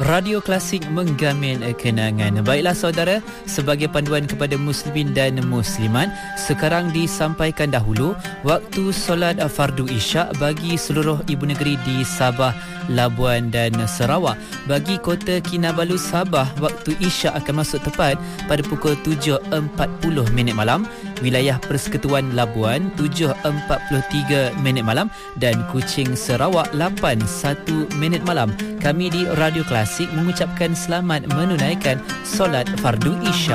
Radio Klasik menggamin kenangan. Baiklah saudara, sebagai panduan kepada muslimin dan muslimat, sekarang disampaikan dahulu waktu solat fardu isyak bagi seluruh ibu negeri di Sabah, Labuan dan Sarawak. Bagi Kota Kinabalu, Sabah, waktu isyak akan masuk tepat pada pukul 7.40 malam. Wilayah Persekutuan Labuan 7.43 malam dan Kuching, Sarawak 8.1 malam. Kami di Radio Klasik mengucapkan selamat menunaikan solat fardu isyak.